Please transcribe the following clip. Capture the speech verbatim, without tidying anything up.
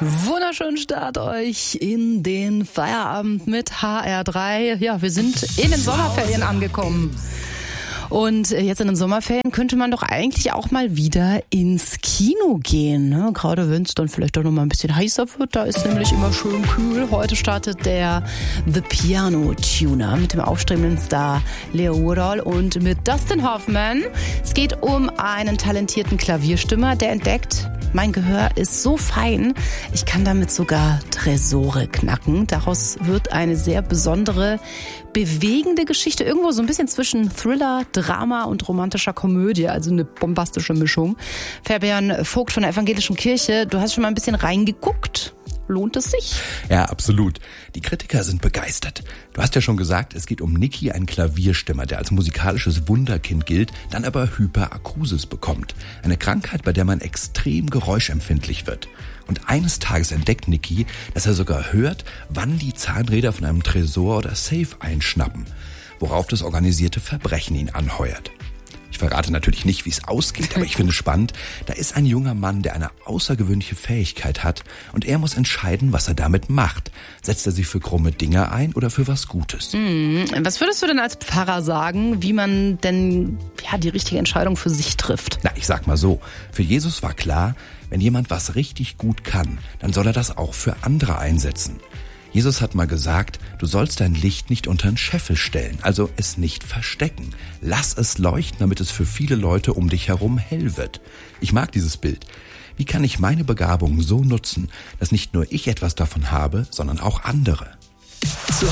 Wunderschönen Start euch in den Feierabend mit H R drei. Ja, wir sind in den Sommerferien angekommen. Und jetzt in den Sommerferien könnte man doch eigentlich auch mal wieder ins Kino gehen, ne? Gerade wenn es dann vielleicht doch noch mal ein bisschen heißer wird. Da ist nämlich immer schön kühl. Heute startet der The Piano Tuner mit dem aufstrebenden Star Leo Woodall und mit Dustin Hoffman. Es geht um einen talentierten Klavierstimmer, der entdeckt, mein Gehör ist so fein, ich kann damit sogar Tresore knacken. Daraus wird eine sehr besondere, bewegende Geschichte. Irgendwo so ein bisschen zwischen Thriller, Drama und romantischer Komödie. Also eine bombastische Mischung. Fabian Vogt von der Evangelischen Kirche, du hast schon mal ein bisschen reingeguckt. Lohnt es sich? Ja, absolut. Die Kritiker sind begeistert. Du hast ja schon gesagt, es geht um Nicky, einen Klavierstimmer, der als musikalisches Wunderkind gilt, dann aber Hyperakusis bekommt. Eine Krankheit, bei der man extrem geräuschempfindlich wird. Und eines Tages entdeckt Nicky, dass er sogar hört, wann die Zahnräder von einem Tresor oder Safe einschnappen, worauf das organisierte Verbrechen ihn anheuert. Ich verrate natürlich nicht, wie es ausgeht, aber ich finde spannend, da ist ein junger Mann, der eine außergewöhnliche Fähigkeit hat und er muss entscheiden, was er damit macht. Setzt er sich für krumme Dinge ein oder für was Gutes? Hm, was würdest du denn als Pfarrer sagen, wie man denn ja die richtige Entscheidung für sich trifft? Na, ich sag mal so, für Jesus war klar, wenn jemand was richtig gut kann, dann soll er das auch für andere einsetzen. Jesus hat mal gesagt, du sollst dein Licht nicht unter den Scheffel stellen, also es nicht verstecken. Lass es leuchten, damit es für viele Leute um dich herum hell wird. Ich mag dieses Bild. Wie kann ich meine Begabung so nutzen, dass nicht nur ich etwas davon habe, sondern auch andere? Zu